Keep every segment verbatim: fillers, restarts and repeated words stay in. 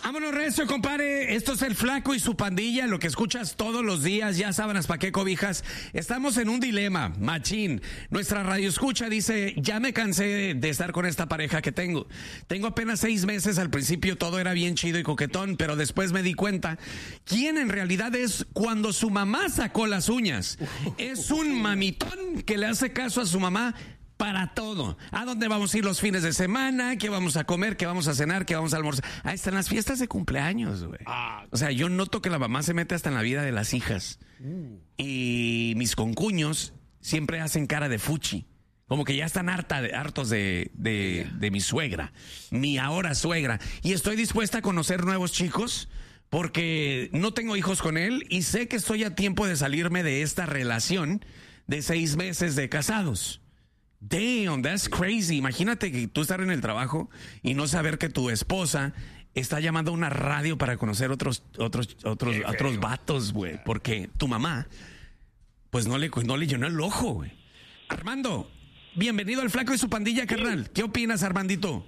Vámonos recio, compadre. Esto es El Flaco y su pandilla, lo que escuchas todos los días, ya sábanas pa' qué cobijas. Estamos en un dilema, machín. Nuestra radio escucha dice, ya me cansé de estar con esta pareja que tengo. Tengo apenas seis meses, al principio todo era bien chido y coquetón, pero después me di cuenta quién en realidad es cuando su mamá sacó las uñas. Es un mamitón que le hace caso a su mamá para todo. ¿A dónde vamos a ir los fines de semana? ¿Qué vamos a comer? ¿Qué vamos a cenar? ¿Qué vamos a almorzar? Ahí están las fiestas de cumpleaños, güey. Ah. O sea, yo noto que la mamá se mete hasta en la vida de las hijas. Mm. Y mis concuños siempre hacen cara de fuchi. Como que ya están harta de, hartos de, de, de mi suegra. Mi ahora suegra. Y estoy dispuesta a conocer nuevos chicos porque no tengo hijos con él y sé que estoy a tiempo de salirme de esta relación de seis meses de casados. Damn, that's crazy. Imagínate que tú estar en el trabajo y no saber que tu esposa está llamando a una radio para conocer otros otros otros Qué otros feo. vatos, güey, porque tu mamá pues no le no le llenó el ojo, güey. Armando, bienvenido al Flaco y su pandilla, carnal. ¿Qué opinas, Armandito?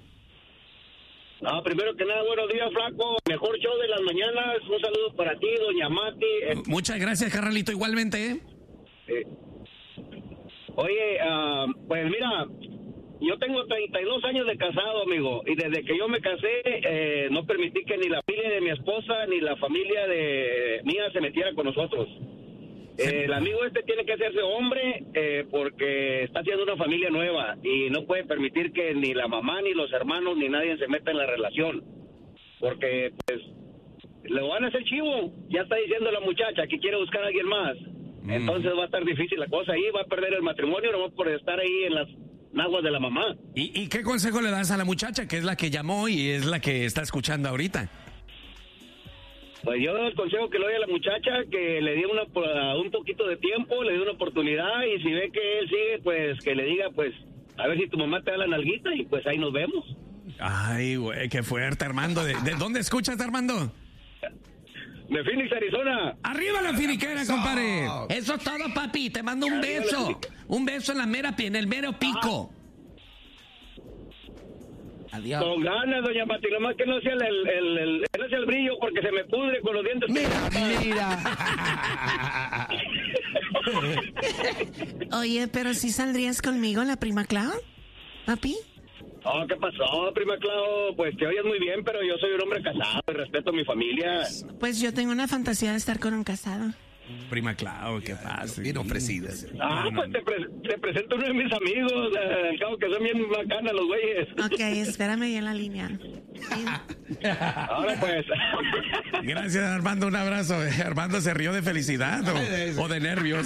No, primero que nada, buenos días, Flaco. Mejor show de las mañanas. Un saludo para ti, doña Mati. Muchas gracias, carnalito, igualmente, ¿eh? eh Oye, uh, pues mira, yo tengo treinta y dos años de casado, amigo, y desde que yo me casé, eh, no permití que ni la familia de mi esposa ni la familia de mía se metiera con nosotros. Sí. Eh, el amigo este tiene que hacerse hombre eh, porque está haciendo una familia nueva y no puede permitir que ni la mamá, ni los hermanos, ni nadie se meta en la relación, porque pues lo van a hacer chivo. Ya está diciendo la muchacha que quiere buscar a alguien más. Entonces va a estar difícil la cosa ahí, va a perder el matrimonio nomás por estar ahí en las naguas de la mamá. ¿Y, ¿Y qué consejo le das a la muchacha, que es la que llamó y es la que está escuchando ahorita? Pues yo el consejo que le doy a la muchacha, que le dé una, un poquito de tiempo, le dé una oportunidad, y si ve que él sigue, pues que le diga, pues, a ver si tu mamá te da la nalguita y pues ahí nos vemos. Ay, güey, qué fuerte, Armando. ¿De, de dónde escuchas, Armando? De Phoenix, Arizona. ¡Arriba la finiquera, compadre! Eso es todo, papi. Te mando un Arriba beso. Un beso en la mera en el mero pico. Ah. Adiós. Con ganas, doña Mati, nomás que no sea el, el, el, el, no sea el brillo porque se me pudre con los dientes. Mira, mira. Oye, pero si saldrías conmigo, la prima Clau, papi. Oh, ¿qué pasó, prima Clau? Pues te oyes muy bien, pero yo soy un hombre casado y respeto a mi familia. Pues yo tengo una fantasía de estar con un casado. Prima Clau, ¿qué pasa? Bien ofrecidas. Ah, no, pues no. Te, pre te presento a uno de mis amigos, eh, al cabo que son bien bacanas los güeyes. Ok, espérame ahí en la línea. Sí. Ahora pues. Gracias, Armando, un abrazo. Armando se rió de felicidad o, o de nervios.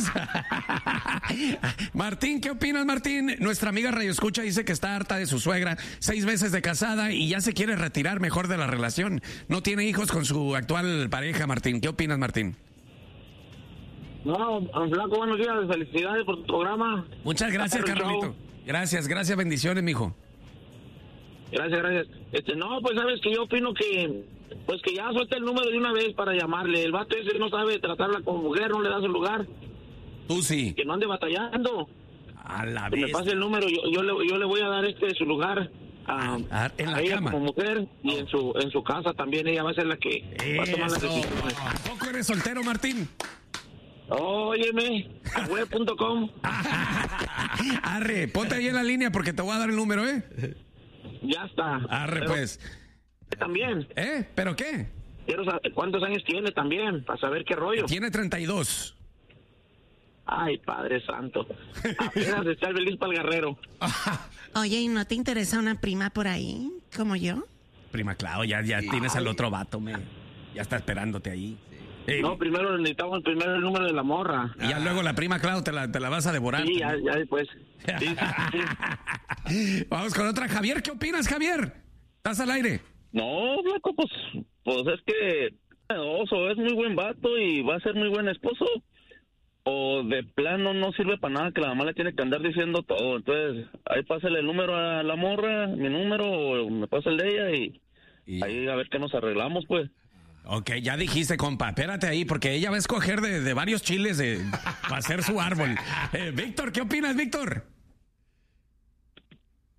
Martín, ¿qué opinas, Martín? Nuestra amiga Radio Escucha dice que está harta de su suegra, seis meses de casada y ya se quiere retirar mejor de la relación. No tiene hijos con su actual pareja, Martín. ¿Qué opinas, Martín? No, Flaco, buenos días, felicidades por tu programa. Muchas gracias, Carolito. Gracias, gracias, bendiciones, mijo. Gracias, gracias. Este, no, pues sabes que yo opino que, pues que ya suelte el número de una vez para llamarle. El vato ese no sabe tratarla como mujer, no le da su lugar. Tú sí. Que no ande batallando. A la vez. Que me pase el número, yo, yo, le, yo le voy a dar este su lugar. A, a, en la a ella cama. como mujer y oh. en su en su casa también ella va a ser la que Eso. va a tomar las decisiones. ¿A poco eres soltero, Martín? Óyeme, a web punto com. Arre, ponte ahí en la línea porque te voy a dar el número, ¿eh? Ya está. Arre, pero, pues. También. ¿Eh? ¿Pero qué? Quiero saber cuántos años tiene también, para saber qué rollo. Tiene treinta y dos. Ay, Padre Santo. Apenas está el feliz para el guerrero. Oye, ¿y no te interesa una prima por ahí, como yo? Prima Clau, ya, ya sí. Tienes al otro vato, me. Ya está esperándote ahí. Eh, no, primero necesitamos primero el número de la morra. Y ya ah. luego la prima Clau te la, te la vas a devorar. Sí, ya, ya después. Sí, sí, sí. Vamos con otra. Javier, ¿qué opinas, Javier? ¿Estás al aire? No, Flaco, pues, pues es que oso es muy buen vato y va a ser muy buen esposo. O de plano no sirve para nada, que la mamá le tiene que andar diciendo todo. Entonces, ahí pásale el número a la morra, mi número, o me pasa el de ella y, y ahí a ver qué nos arreglamos, pues. Ok, ya dijiste, compa, espérate ahí, porque ella va a escoger de, de varios chiles de, para hacer su árbol. Eh, Víctor, ¿qué opinas, Víctor?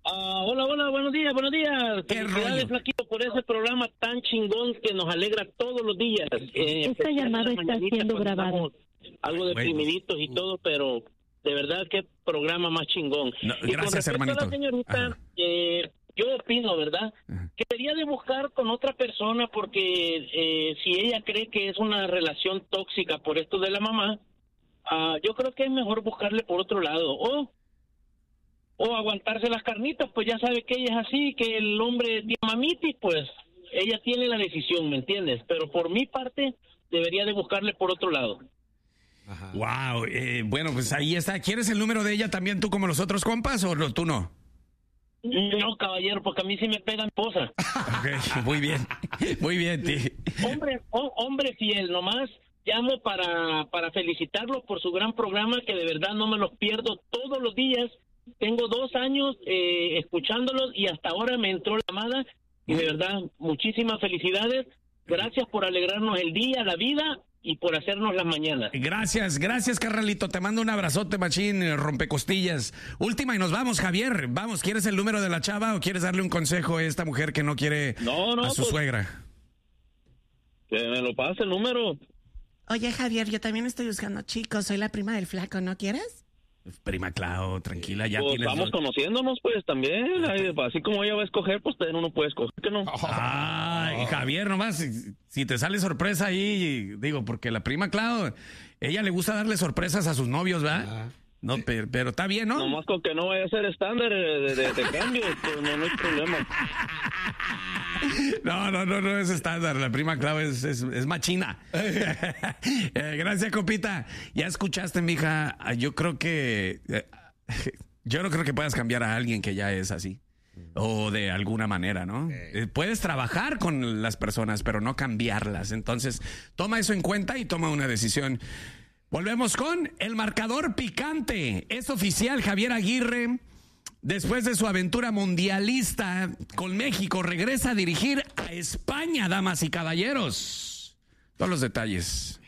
Uh, hola, hola, buenos días, buenos días. ¿Qué Felicidades, rollo? Flaquito, por ese programa tan chingón que nos alegra todos los días. Eh, Esta llamada está siendo grabada. Algo deprimiditos y todo, pero de verdad, qué programa más chingón. No, y gracias, con respecto hermanito. a la señorita, eh, yo opino, ¿verdad? Ajá. Que debería de buscar con otra persona porque eh, si ella cree que es una relación tóxica por esto de la mamá, uh, yo creo que es mejor buscarle por otro lado. O o aguantarse las carnitas, pues ya sabe que ella es así, que el hombre tiene mamitis, pues ella tiene la decisión, ¿me entiendes? Pero por mi parte, debería de buscarle por otro lado. Ajá. Wow, eh, bueno, pues ahí está. ¿Quieres el número de ella también tú como los otros compas o no, tú no? No, caballero, porque a mí sí me pegan cosas. Ok, muy bien, muy bien, ti. Hombre, oh, hombre fiel, nomás llamo para, para felicitarlo por su gran programa, que de verdad no me los pierdo todos los días. Tengo dos años eh, escuchándolos y hasta ahora me entró la llamada y de verdad, muchísimas felicidades. Gracias por alegrarnos el día, la vida y por hacernos las mañanas. Gracias, gracias, carnalito. Te mando un abrazote, machín, rompecostillas. Última y nos vamos, Javier. Vamos, ¿quieres el número de la chava o quieres darle un consejo a esta mujer que no quiere No, no, a su pues, suegra? Que me lo pase el número. Oye, Javier, yo también estoy buscando chicos. Soy la prima del flaco, ¿no quieres? Prima Clau, tranquila, ya Pues tienes... vamos conociéndonos, pues, también. Ay, así como ella va a escoger, pues también uno puede escoger, ¿que no? Ay, Javier, nomás, si, si te sale sorpresa ahí, digo, porque la prima Clau, ella le gusta darle sorpresas a sus novios, ¿verdad? No, pero, pero está bien, ¿no? Nomás con que no vaya a ser estándar de, de, de cambio, pues no, no hay problema. No, no, no, no es estándar. La prima Clau es, es, es machina. eh, gracias, compita. Ya escuchaste, mija. Yo creo que... Eh, yo no creo que puedas cambiar a alguien que ya es así. O de alguna manera, ¿no? Eh, puedes trabajar con las personas, pero no cambiarlas. Entonces, toma eso en cuenta y toma una decisión. Volvemos con el marcador picante. Es oficial, Javier Aguirre, después de su aventura mundialista con México, regresa a dirigir a España, damas y caballeros. Todos los detalles